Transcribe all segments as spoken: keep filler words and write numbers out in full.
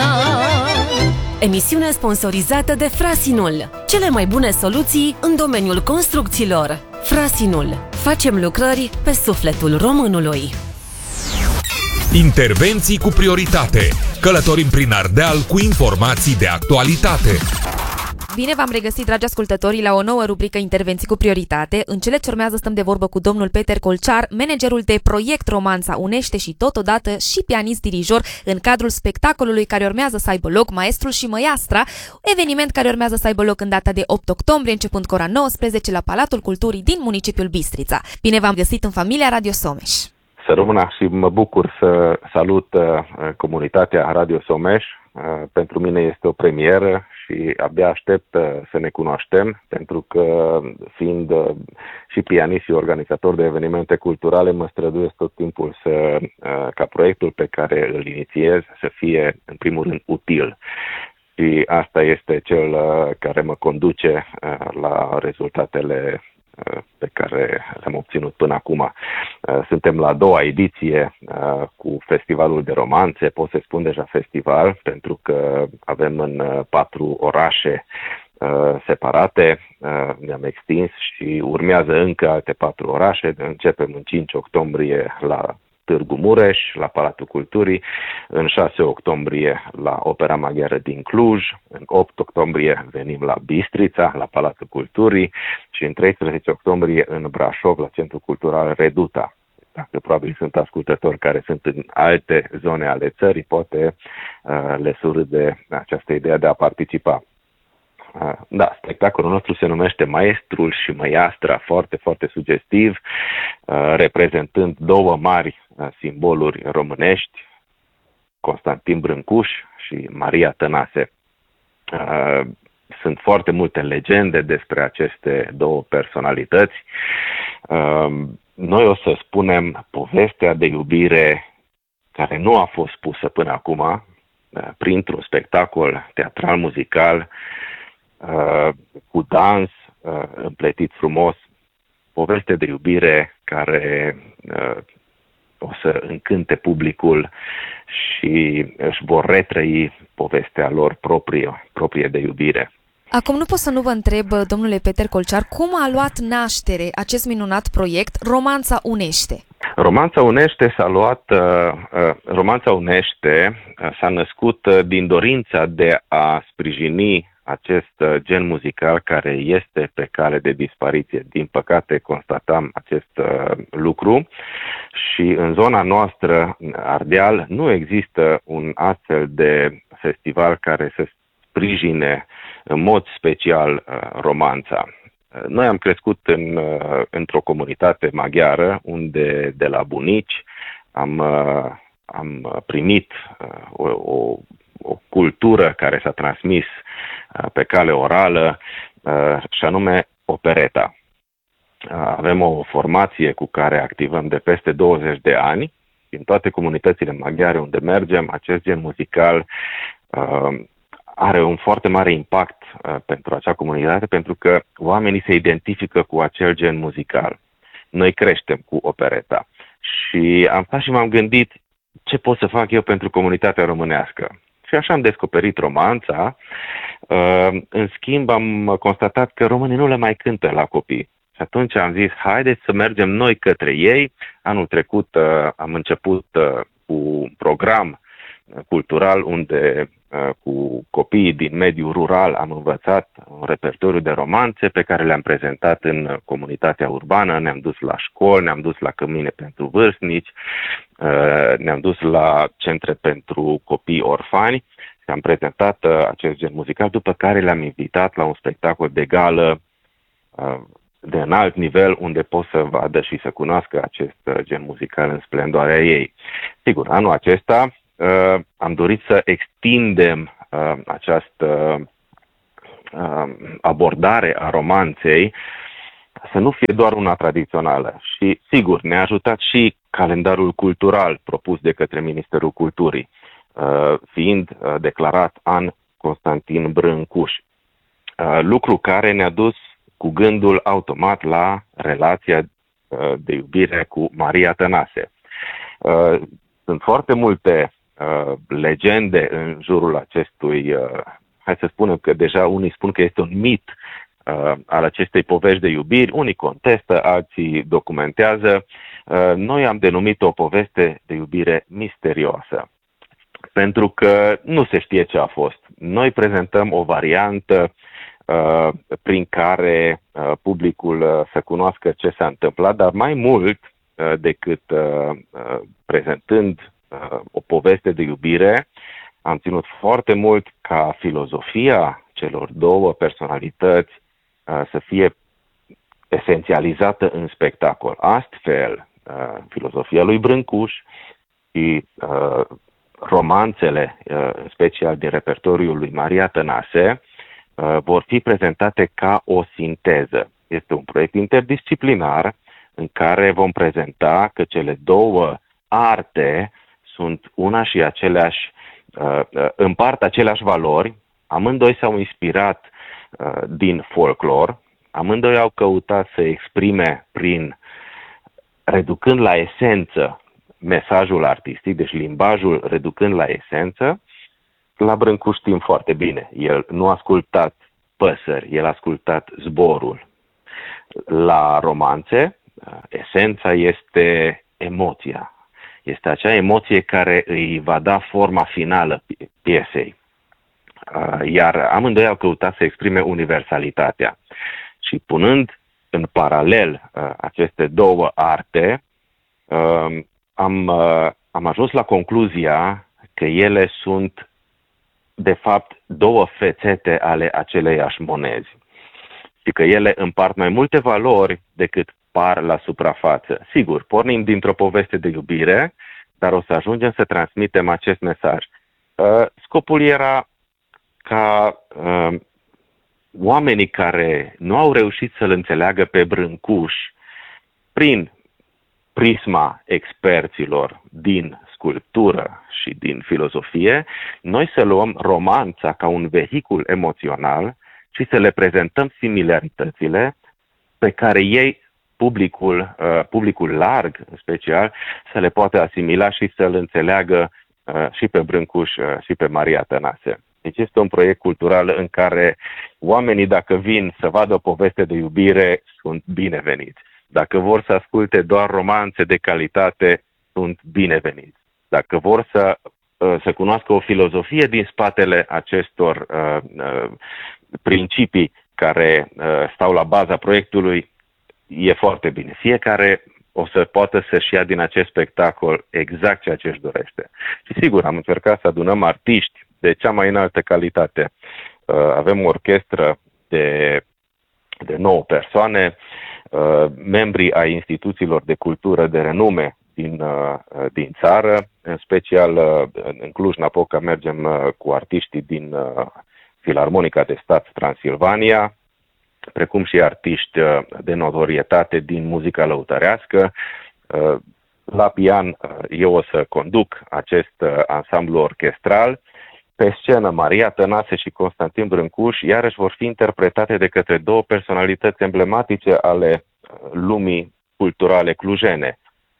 Emisiune sponsorizată de Frasinul. Cele mai bune soluții în domeniul construcțiilor. Frasinul. Facem lucrări pe sufletul românului. Intervenții cu prioritate. Călătorim prin Ardeal cu informații de actualitate. Bine v-am regăsit, dragi ascultători, la o nouă rubrică Intervenții cu prioritate. În cele ce urmează stăm de vorbă cu domnul Peter Colcear, managerul de proiect Romanța Unește și totodată și pianist-dirijor în cadrul spectacolului care urmează să aibă loc, Maestrul și Măiastra, eveniment care urmează să aibă loc în data de opt octombrie, începând cu ora nouăsprezece la Palatul Culturii din municipiul Bistrița. Bine v-am găsit în familia Radio Someș. Să rămână și mă bucur să salut uh, comunitatea Radio Someș. Uh, pentru mine este o premieră și abia aștept uh, să ne cunoaștem, pentru că fiind uh, și pianist și organizator de evenimente culturale, mă străduiesc tot timpul să, uh, ca proiectul pe care îl inițiez să fie în primul rând util. Și asta este cel uh, care mă conduce uh, la rezultatele pe care le-am obținut până acum. Suntem la a doua ediție cu Festivalul de Romanțe, pot să spun deja festival, pentru că avem în patru orașe separate, ne-am extins și urmează încă alte patru orașe. Începem în cinci octombrie la Târgu Mureș, la Palatul Culturii, în șase octombrie la Opera Maghiară din Cluj, în opt octombrie venim la Bistrița, la Palatul Culturii și în treisprezece octombrie în Brașov, la Centrul Cultural Reduta. Dacă probabil sunt ascultători care sunt în alte zone ale țării, poate uh, le surâde această idee de a participa. Da, spectacolul nostru se numește Maestrul și Măiastra, foarte, foarte sugestiv, reprezentând două mari simboluri românești, Constantin Brâncuș și Maria Tănase. Sunt foarte multe legende despre aceste două personalități. Noi o să spunem povestea de iubire care nu a fost spusă până acum, printr-un spectacol teatral-muzical, Uh, cu dans uh, împletit frumos, poveste de iubire care uh, o să încânte publicul și își vor retrăi povestea lor proprie, proprie de iubire. Acum nu pot să nu vă întreb, domnule Peter Colcear, cum a luat naștere acest minunat proiect Romanța Unește? Romanța Unește s-a luat, uh, uh, Romanța Unește uh, s-a născut uh, din dorința de a sprijini acest gen muzical care este pe cale de dispariție. Din păcate constatam acest uh, lucru și în zona noastră, Ardeal, nu există un astfel de festival care să sprijine în mod special uh, romanța. Noi am crescut în, uh, într-o comunitate maghiară unde de la bunici am, uh, am primit uh, o, o o cultură care s-a transmis pe cale orală și anume opereta. Avem o formație cu care activăm de peste douăzeci de ani. În toate comunitățile maghiare unde mergem, acest gen muzical are un foarte mare impact pentru acea comunitate, pentru că oamenii se identifică cu acel gen muzical. Noi creștem cu opereta și am stat și m-am gândit ce pot să fac eu pentru comunitatea românească. Și așa am descoperit romanța. În schimb, am constatat că românii nu le mai cântă la copii. Și atunci am zis, haideți să mergem noi către ei. Anul trecut am început cu un program cultural unde cu copiii din mediul rural am învățat un repertoriu de romanțe pe care le-am prezentat în comunitatea urbană. Ne-am dus la școli, ne-am dus la cămine pentru vârstnici, ne-am dus la centre pentru copii orfani și am prezentat acest gen muzical, după care le-am invitat la un spectacol de gală de înalt nivel, unde pot să vadă și să cunoască acest gen muzical în splendoarea ei. Sigur, anul acesta uh, am dorit să extindem uh, această uh, abordare a romanței, să nu fie doar una tradițională. Și, sigur, ne-a ajutat și calendarul cultural propus de către Ministerul Culturii, uh, fiind uh, declarat an Constantin Brâncuș. Uh, lucru care ne-a dus cu gândul automat la relația uh, de iubire cu Maria Tănase. Uh, sunt foarte multe uh, legende în jurul acestui, uh, hai să spunem că deja unii spun că este un mit uh, al acestei povești de iubiri, unii contestă, alții documentează. Uh, noi am denumit o poveste de iubire misterioasă, pentru că nu se știe ce a fost. Noi prezentăm o variantă uh, prin care uh, publicul uh, să cunoască ce s-a întâmplat, dar mai mult uh, decât uh, uh, prezentând uh, o poveste de iubire, am ținut foarte mult ca filozofia celor două personalități uh, să fie esențializată în spectacol. Astfel, uh, filozofia lui Brâncuș și uh, romanțele, în special din repertoriul lui Maria Tănase, vor fi prezentate ca o sinteză. Este un proiect interdisciplinar în care vom prezenta că cele două arte sunt una și aceleași, împart aceleași valori, amândoi s-au inspirat din folclor, amândoi au căutat să exprime prin, reducând la esență, mesajul artistic, deci limbajul reducând la esență. La Brâncuș știm foarte bine. El nu a ascultat păsări, el a ascultat zborul. La romanțe, esența este emoția. Este acea emoție care îi va da forma finală piesei. Iar amândoi au căutat să exprime universalitatea. Și punând în paralel aceste două arte, Am, am ajuns la concluzia că ele sunt, de fapt, două fețete ale aceleiași monezi și că ele împart mai multe valori decât par la suprafață. Sigur, pornim dintr-o poveste de iubire, dar o să ajungem să transmitem acest mesaj. Scopul era ca oamenii care nu au reușit să-l înțeleagă pe Brâncuș prin prisma experților din sculptură și din filozofie, noi să luăm romanța ca un vehicul emoțional și să le prezentăm similaritățile pe care ei, publicul, uh, publicul larg în special, să le poată asimila și să-l înțeleagă uh, și pe Brâncuș uh, și pe Maria Tănase. Deci este un proiect cultural în care oamenii, dacă vin să vadă o poveste de iubire, sunt bineveniți. Dacă vor să asculte doar romanțe de calitate, sunt bineveniți. Dacă vor să, să cunoască o filozofie din spatele acestor uh, uh, principii care uh, stau la baza proiectului, e foarte bine. Fiecare o să poată să-și ia din acest spectacol exact ceea ce își dorește. Și sigur, am încercat să adunăm artiști de cea mai înaltă calitate. Uh, avem o orchestră de, de nouă persoane, Uh, membrii ai instituțiilor de cultură de renume din, uh, din țară, în special uh, în Cluj-Napoca mergem uh, cu artiștii din uh, Filarmonica de Stat Transilvania, precum și artiști uh, de notorietate din muzica lăutărească. Uh, la pian uh, eu o să conduc acest uh, ansamblu orchestral. Pe scenă, Maria Tănase și Constantin Brâncuș iarăși vor fi interpretate de către două personalități emblematice ale lumii culturale clujene.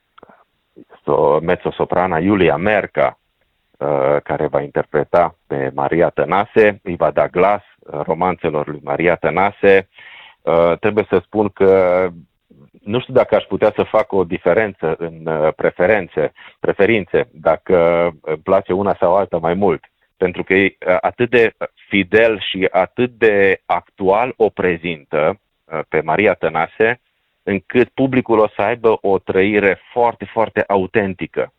Mezzosoprana Iulia Merca, care va interpreta pe Maria Tănase, îi va da glas romanțelor lui Maria Tănase. Trebuie să spun că nu știu dacă aș putea să fac o diferență în preferențe, preferințe, dacă îmi place una sau alta mai mult. Pentru că e atât de fidel și atât de actual o prezintă pe Maria Tănase, încât publicul o să aibă o trăire foarte, foarte autentică.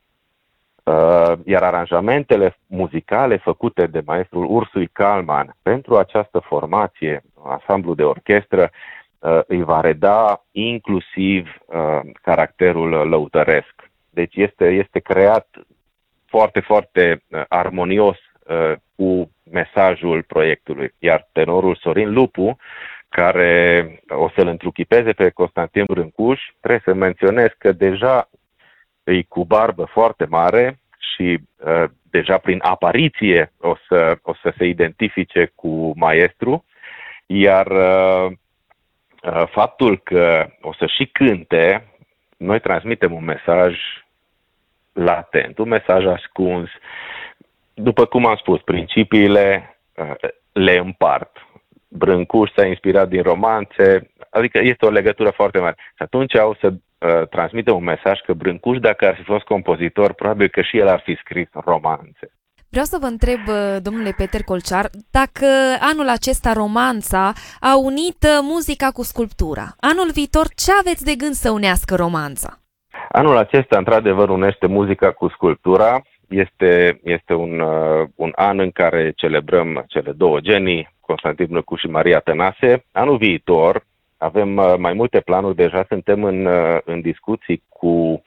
Iar aranjamentele muzicale făcute de maestrul Ursui Kalman pentru această formație, ansamblu de orchestră, îi va reda inclusiv caracterul lăutăresc. Deci este, este creat foarte, foarte armonios cu mesajul proiectului. Iar tenorul Sorin Lupu, care o să-l întruchipeze pe Constantin Brâncuș, trebuie să menționez că deja e cu barbă foarte mare și uh, deja prin apariție o să, o să se identifice cu maestru, iar uh, uh, faptul că o să și cânte, noi transmitem un mesaj latent, un mesaj ascuns. După cum am spus, principiile le împart. Brâncuș s-a inspirat din romanțe, adică este o legătură foarte mare. Și atunci au să uh, transmită un mesaj că Brâncuș, dacă ar fi fost compozitor, probabil că și el ar fi scris romanțe. Vreau să vă întreb, domnule Peter Colcear, dacă anul acesta romanța a unit muzica cu sculptura. Anul viitor, ce aveți de gând să unească romanța? Anul acesta, într-adevăr, unește muzica cu sculptura. Este, este un, uh, un an în care celebrăm cele două genii, Constantin Brâncuș și Maria Tănase. Anul viitor avem uh, mai multe planuri, deja suntem în, uh, în discuții cu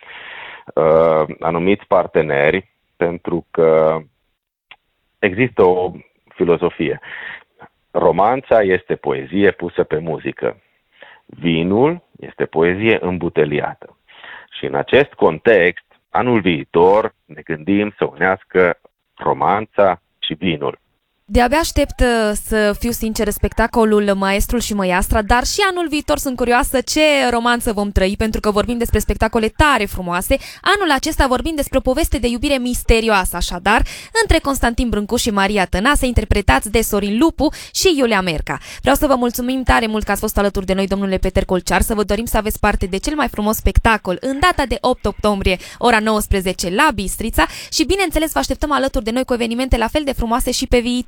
uh, anumiți parteneri, pentru că există o filozofie. Romanța este poezie pusă pe muzică. Vinul este poezie îmbuteliată. Și în acest context, anul viitor ne gândim să unească romanța și vinul. De-abia aștept, să fiu sincer, spectacolul Maestrul și Măiastra, dar și anul viitor sunt curioasă ce romanță vom trăi, pentru că vorbim despre spectacole tare frumoase. Anul acesta vorbim despre o poveste de iubire misterioasă, așadar, între Constantin Brâncuș și Maria Tănase, interpretați de Sorin Lupu și Iulia Merca. Vreau să vă mulțumim tare mult că ați fost alături de noi, domnule Peter Colcear, să vă dorim să aveți parte de cel mai frumos spectacol în data de opt octombrie, ora nouăsprezece, la Bistrița și, bineînțeles, vă așteptăm alături de noi cu evenimente la fel de frumoase și pe viitor.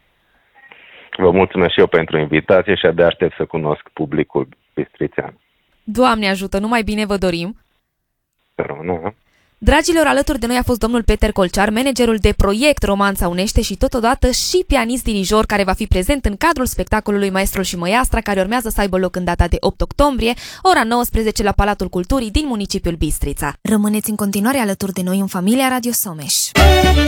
Vă mulțumesc și eu pentru invitație și abia aștept să cunosc publicul bistrițean. Doamne ajută, numai bine vă dorim! Rămână. Dragilor, alături de noi a fost domnul Peter Colcear, managerul de proiect Romanța Unește și totodată și pianist-dirijor care va fi prezent în cadrul spectacolului Maestrul și Măiastra, care urmează să aibă loc în data de opt octombrie, ora nouăsprezece, la Palatul Culturii din municipiul Bistrița. Rămâneți în continuare alături de noi în familia Radio Someș.